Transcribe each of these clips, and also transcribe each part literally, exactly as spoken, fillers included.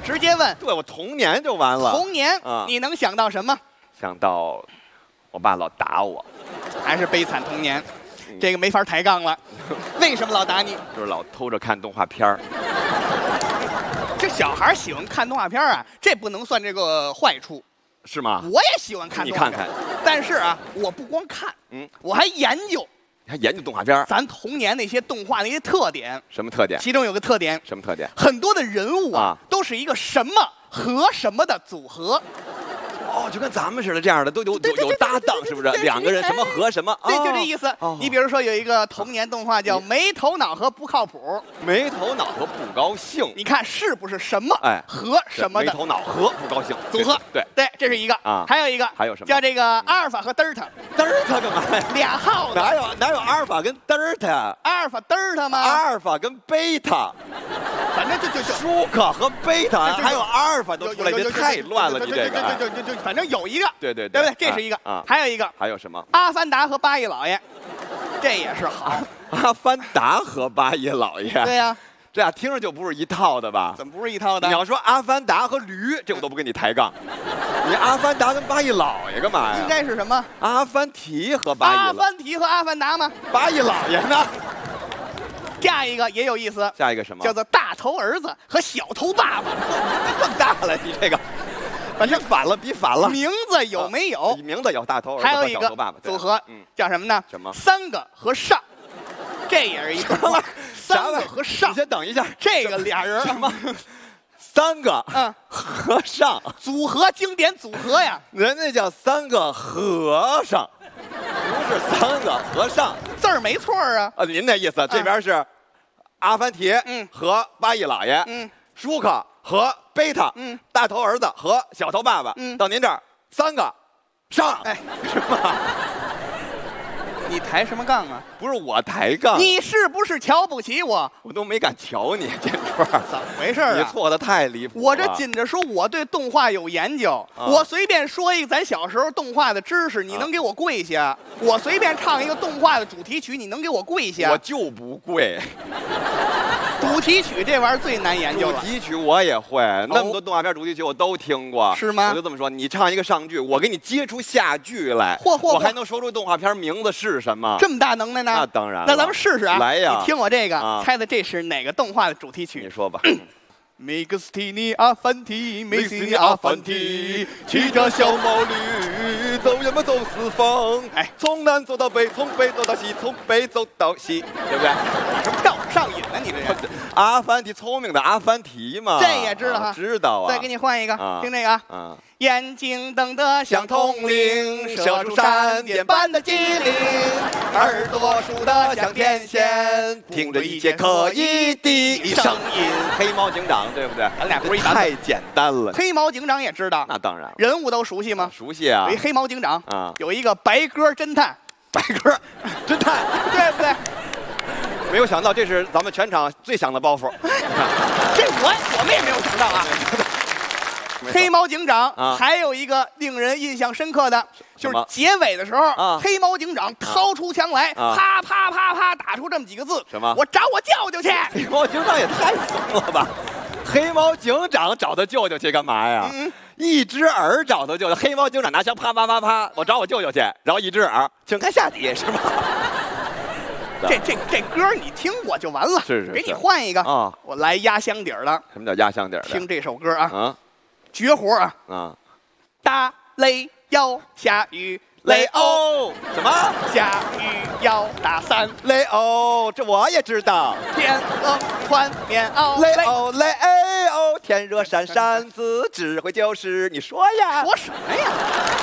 直接问。 对我童年就完了。 童年， 啊、 你能想到什么？ 想到我爸老打我， 还是悲惨童年，嗯、这个没法抬杠了。为什么老打你？ 就是老偷着看动画片儿。 这小孩喜欢看动画片啊，这不能算这个坏处。 是吗？ 我也喜欢看动画片， 你看看。 但是啊，我不光看，嗯，我还研究。 你还研究动画片？ 咱童年那些动画那些特点。 什么特点？ 其中有个特点。 什么特点？ 很多的人物啊， 啊都是一个什么和什么的组合。 哦，就跟咱们似的，这样的都有有有搭档，是不是？两个人什么和什么？ 对，就这意思。你比如说有一个童年动画叫《没头脑和不靠谱》。 没头脑和不高兴， 你看是不是什么？哎，和什么的？ 没头脑和不高兴组合。 对对，这是一个啊。还有一个， 还有什么？ 叫这个阿尔法和德尔塔。 德尔塔干嘛呀？ 俩号的。 哪有哪有阿尔法跟德尔塔？ 阿尔法德尔塔吗？ 阿尔法跟贝塔。 反正就就就舒克和贝塔，还有阿尔法都出来，这太乱了，你这个。 就就就就反正有一个。 对对对不对？这是一个啊，还有一个， 还有什么？ 阿凡达和八一老爷，这也是好。 阿凡达和八一老爷， 对呀， 这俩听着就不是一套的吧？ 怎么不是一套的？ 你要说阿凡达和驴，这我都不跟你抬杠。你阿凡达跟八一老爷干嘛呀？ 应该是什么？ 阿凡提和八一。 阿凡提和阿凡达吗？ 八一老爷呢？ 下一个也有意思。 下一个什么？ 叫做大头儿子和小头爸爸。 更大了，你这个。反正反了，比反了。 名字有没有？ 啊、名字有大头儿子和小头爸爸组合，嗯，叫什么呢？ 什么？ 三个和尚，这也是一个。三个和尚， 你先等一下， 这个俩人什么？三个嗯和尚组合，经典组合呀。 人家叫三个和尚，不是三个和尚， 字儿没错啊。 啊，您那意思，这边是阿凡提， 嗯， 和八一老爷， 嗯， 舒克。和贝塔， 嗯， 大头儿子和小头爸爸， 嗯， 到您这儿三个上， 哎， 是吧？ 你抬什么杠啊？ 不是我抬杠， 你是不是瞧不起我？ 我都没敢瞧你，建川， 怎么回事啊？ 你错的太离谱了。 我这紧着说我对动画有研究，啊、我随便说一个咱小时候动画的知识，你能给我跪下？啊、我随便唱一个动画的主题曲，你能给我跪下？ 我就不跪。 主题曲这玩意儿最难研究了。 主题曲我也会，那么多动画片主题曲我都听过， 是吗？ 我就这么说，你唱一个上句，我给你接出下句来， 嚯嚯， 我还能说出动画片名字是什么？ 这么大能耐呢？ 那当然了。 那咱们试试啊！ 来呀， 你听我这个， 啊、 猜猜这是哪个动画的主题曲？ 你说吧。 梅克斯蒂尼阿凡提，梅斯蒂尼阿凡提，骑着小毛驴， 走远门走四方。 哎， 从南走到北，从北走到西，从北走到西，对不对？ 什么跳舞上瘾呢？你这人。 阿凡提，聪明的阿凡提嘛。 这也知道哈？ 啊、知道啊。 再给你换一个， 啊、 听这个啊。 啊眼睛瞪得像铜铃，射出闪电般的机灵；耳朵竖得像天线， 听着一切可疑的声音。黑猫警长，对不对？ 咱俩不是一太简单了。 黑猫警长也知道， 那当然。 人物都熟悉吗？ 熟悉啊。 有一黑猫警长啊， 有一个白鸽侦探， 白鸽侦探， 对不对？ 没有想到这是咱们全场最响的包袱。 这我我们也没有想到啊。黑猫警长、啊、还有一个令人印象深刻的，就是结尾的时候， 啊、 黑猫警长掏出枪来， 啊、 啪啪啪啪打出这么几个字： 什么？ 我找我舅舅去。 黑猫警长也太怂了吧！黑猫警长找他舅舅去干嘛呀？ 嗯、 一只耳找他舅舅，黑猫警长拿枪啪啪啪啪，我找我舅舅去，然后一只耳，请看下集，是吧？ 这这这歌你听我就完了， 是是是， 给你换一个啊！ 我来压箱底儿了。 什么叫压箱底儿？ 听这首歌啊， 啊， 绝活啊！ 啊， 打雷要下雨，雷欧什么？ 下雨要打伞， 雷欧，这我也知道。 天冷穿棉袄， 雷欧雷欧，天热扇扇子，智慧就是你说呀？ 说什么呀？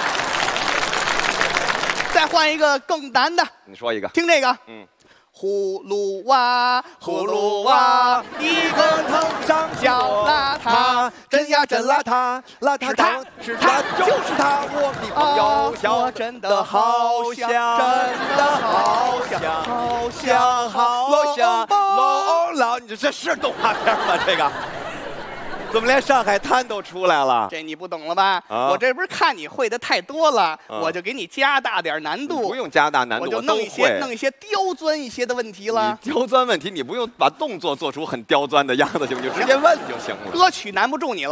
再换一个更难的， 你说一个， 听这个， 嗯。 葫芦娃，葫芦娃，一个头上小邋遢，真呀真邋遢，邋遢他，是他，就是他，我的朋友，我真的好像，真的好像，好像，好像， 老老，你这是动画片吗？这个。怎么连上海滩都出来了？ 这你不懂了吧？ 啊、 我这不是看你会的太多了，啊、我就给你加大点难度。 不用加大难度， 我就弄一些弄一些刁钻一些的问题了。 刁钻问题，你不用把动作做出很刁钻的样子，行不行？直接问就行了。 歌曲难不住你了。